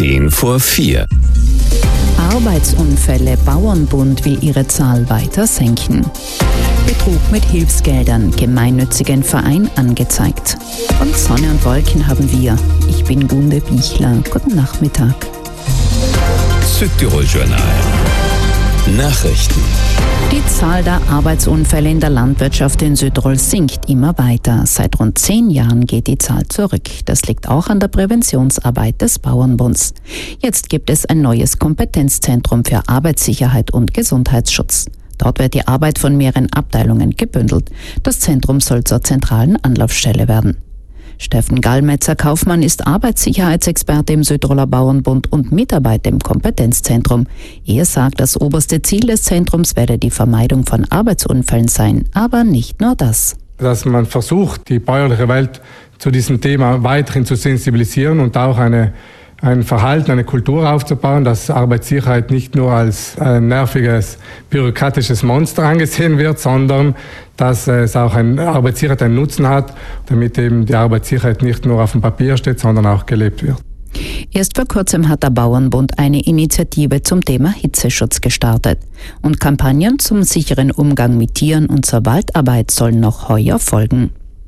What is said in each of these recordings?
4:10. Arbeitsunfälle. Bauernbund will ihre Zahl weiter senken. Betrug mit Hilfsgeldern. Gemeinnützigen Verein angezeigt. Und Sonne und Wolken haben wir. Ich bin Gunde Bichler. Guten Nachmittag. Südtirol-Journal. Nachrichten. Die Zahl der Arbeitsunfälle in der Landwirtschaft in Südtirol sinkt immer weiter. Seit rund 10 Jahren geht die Zahl zurück. Das liegt auch an der Präventionsarbeit des Bauernbunds. Jetzt gibt es ein neues Kompetenzzentrum für Arbeitssicherheit und Gesundheitsschutz. Dort wird die Arbeit von mehreren Abteilungen gebündelt. Das Zentrum soll zur zentralen Anlaufstelle werden. Steffen Gallmetzer-Kaufmann ist Arbeitssicherheitsexperte im Südtiroler Bauernbund und Mitarbeiter im Kompetenzzentrum. Er sagt, das oberste Ziel des Zentrums werde die Vermeidung von Arbeitsunfällen sein. Aber nicht nur das. Dass man versucht, die bäuerliche Welt zu diesem Thema weiterhin zu sensibilisieren und auch ein Verhalten, eine Kultur aufzubauen, dass Arbeitssicherheit nicht nur als ein nerviges, bürokratisches Monster angesehen wird, sondern dass es auch Arbeitssicherheit einen Nutzen hat, damit eben die Arbeitssicherheit nicht nur auf dem Papier steht, sondern auch gelebt wird. Erst vor kurzem hat der Bauernbund eine Initiative zum Thema Hitzeschutz gestartet. Und Kampagnen zum sicheren Umgang mit Tieren und zur Waldarbeit sollen noch heuer folgen.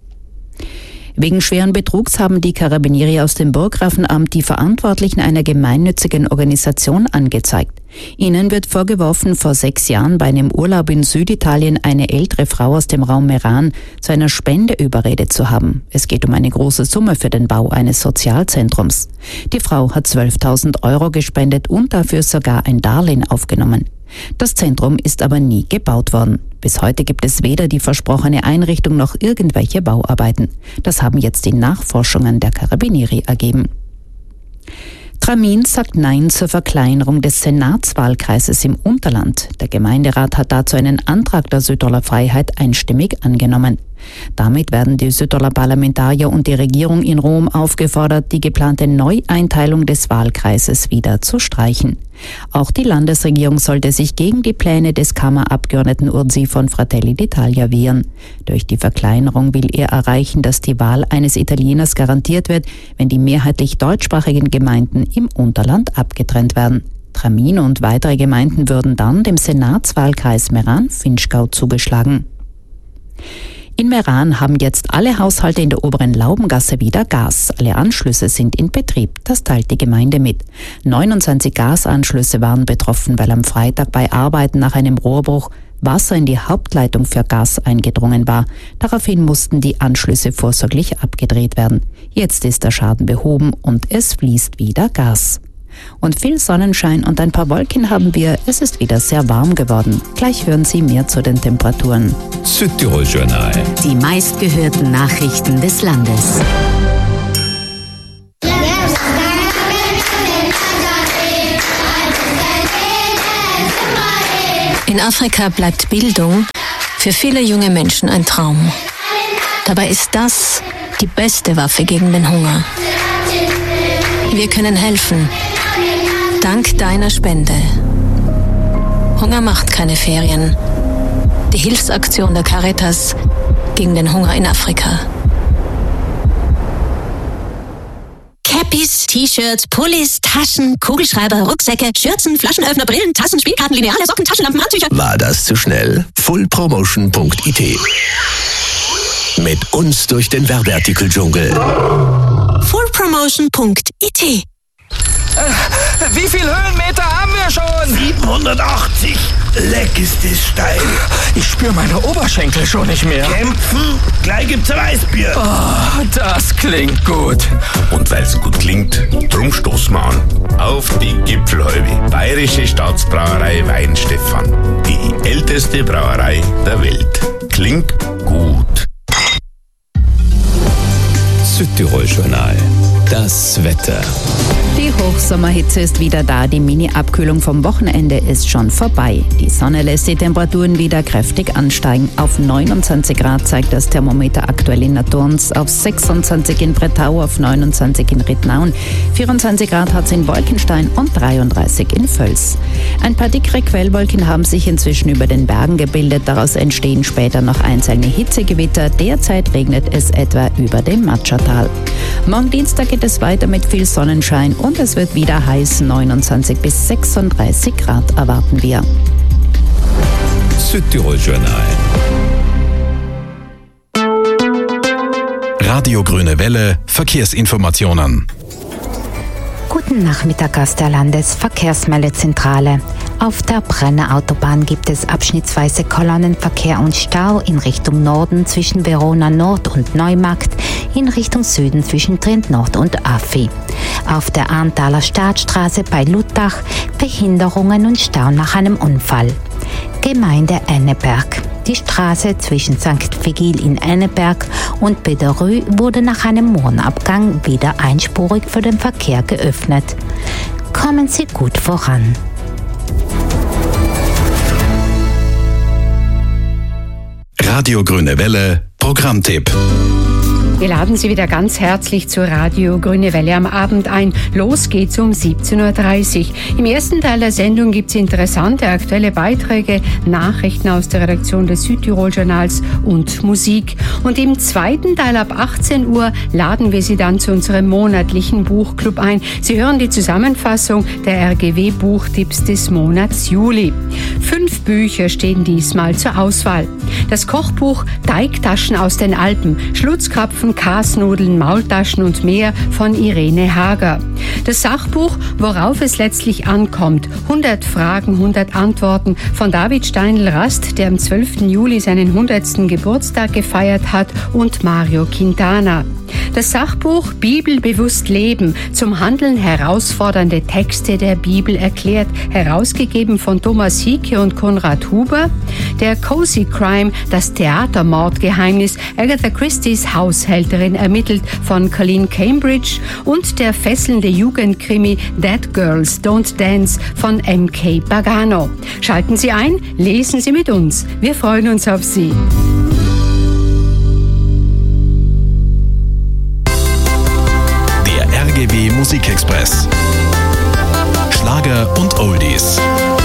Wegen schweren Betrugs haben die Karabinieri aus dem Burggrafenamt die Verantwortlichen einer gemeinnützigen Organisation angezeigt. Ihnen wird vorgeworfen, vor 6 Jahren bei einem Urlaub in Süditalien eine ältere Frau aus dem Raum Meran zu einer Spende überredet zu haben. Es geht um eine große Summe für den Bau eines Sozialzentrums. Die Frau hat 12.000 € gespendet und dafür sogar ein Darlehen aufgenommen. Das Zentrum ist aber nie gebaut worden. Bis heute gibt es weder die versprochene Einrichtung noch irgendwelche Bauarbeiten. Das haben jetzt die Nachforschungen der Karabinieri ergeben. Tramin sagt Nein zur Verkleinerung des Senatswahlkreises im Unterland. Der Gemeinderat hat dazu einen Antrag der Südtiroler Freiheit einstimmig angenommen. Damit werden die Südtiroler Parlamentarier und die Regierung in Rom aufgefordert, die geplante Neueinteilung des Wahlkreises wieder zu streichen. Auch die Landesregierung sollte sich gegen die Pläne des Kammerabgeordneten Urzi von Fratelli d'Italia wehren. Durch die Verkleinerung will er erreichen, dass die Wahl eines Italieners garantiert wird, wenn die mehrheitlich deutschsprachigen Gemeinden im Unterland abgetrennt werden. Tramin und weitere Gemeinden würden dann dem Senatswahlkreis Meran-Vinschgau zugeschlagen. In Meran haben jetzt alle Haushalte in der oberen Laubengasse wieder Gas. Alle Anschlüsse sind in Betrieb, das teilt die Gemeinde mit. 29 Gasanschlüsse waren betroffen, weil am Freitag bei Arbeiten nach einem Rohrbruch Wasser in die Hauptleitung für Gas eingedrungen war. Daraufhin mussten die Anschlüsse vorsorglich abgedreht werden. Jetzt ist der Schaden behoben und es fließt wieder Gas. Und viel Sonnenschein und ein paar Wolken haben wir. Es ist wieder sehr warm geworden. Gleich hören Sie mehr zu den Temperaturen. Südtirol-Journal. Die meistgehörten Nachrichten des Landes. In Afrika bleibt Bildung für viele junge Menschen ein Traum. Dabei ist das die beste Waffe gegen den Hunger. Wir können helfen. Dank deiner Spende. Hunger macht keine Ferien. Die Hilfsaktion der Caritas gegen den Hunger in Afrika. Cappies, T-Shirts, Pullis, Taschen, Kugelschreiber, Rucksäcke, Schürzen, Flaschenöffner, Brillen, Tassen, Spielkarten, Lineale, Socken, Taschenlampen, Handtücher. War das zu schnell? fullpromotion.it. Mit uns durch den Werbeartikeldschungel. fullpromotion.it. Wie viel Höhenmeter haben wir schon? 780. Leck ist es steil. Ich spüre meine Oberschenkel schon nicht mehr. Kämpfen? Gleich gibt's Weißbier. Oh, das klingt gut. Und weil's gut klingt, drum stoßen wir an. Auf die Gipfelhalbe. Bayerische Staatsbrauerei Weinstefan. Die älteste Brauerei der Welt. Klingt gut. Südtirol-Journal. Das Wetter. Die Hochsommerhitze ist wieder da, die Mini-Abkühlung vom Wochenende ist schon vorbei. Die Sonne lässt die Temperaturen wieder kräftig ansteigen. Auf 29 Grad zeigt das Thermometer aktuell in Naturns, auf 26 in Brettau, auf 29 in Rittnauen, 24 Grad hat es in Wolkenstein und 33 in Völs. Ein paar dickere Quellwolken haben sich inzwischen über den Bergen gebildet, daraus entstehen später noch einzelne Hitzegewitter. Derzeit regnet es etwa über dem Matschertal. Morgen Dienstag geht es weiter mit viel Sonnenschein und es wird wieder heiß, 29 bis 36 Grad erwarten wir. Südtirol Journal. Radio Grüne Welle, Verkehrsinformationen. Guten Nachmittag aus der Landesverkehrsmeldezentrale. Auf der Brenner Autobahn gibt es abschnittsweise Kolonnenverkehr und Stau in Richtung Norden zwischen Verona Nord und Neumarkt, in Richtung Süden zwischen Trient Nord und Affi. Auf der Arntaler Staatsstraße bei Luttach Behinderungen und Stau nach einem Unfall. Gemeinde Enneberg. Die Straße zwischen St. Vigil in Enneberg und Bederü wurde nach einem Mohrenabgang wieder einspurig für den Verkehr geöffnet. Kommen Sie gut voran. Radio Grüne Welle, Programmtipp. Wir laden Sie wieder ganz herzlich zur Radio Grüne Welle am Abend ein. Los geht's um 17.30 Uhr. Im ersten Teil der Sendung gibt's interessante aktuelle Beiträge, Nachrichten aus der Redaktion des Südtirol-Journals und Musik. Und im zweiten Teil ab 18 Uhr laden wir Sie dann zu unserem monatlichen Buchclub ein. Sie hören die Zusammenfassung der RGW-Buchtipps des Monats Juli. 5 Bücher stehen diesmal zur Auswahl. Das Kochbuch Teigtaschen aus den Alpen, Schlutzkrapfen, Kasnudeln, Maultaschen und mehr von Irene Hager. Das Sachbuch Worauf es letztlich ankommt, 100 Fragen, 100 Antworten von David Steinl-Rast, der am 12. Juli seinen 100. Geburtstag gefeiert hat, und Mario Quintana. Das Sachbuch Bibelbewusst Leben, zum Handeln herausfordernde Texte der Bibel erklärt, herausgegeben von Thomas Hieke und Konrad Huber. Der Cozy Crime, das Theatermordgeheimnis, Agatha Christie's Haushälterin ermittelt, von Colleen Cambridge, und der fesselnde Jugendkrimi Dead Girls Don't Dance von M.K. Pagano. Schalten Sie ein, lesen Sie mit uns. Wir freuen uns auf Sie. RGW Musikexpress. Schlager und Oldies.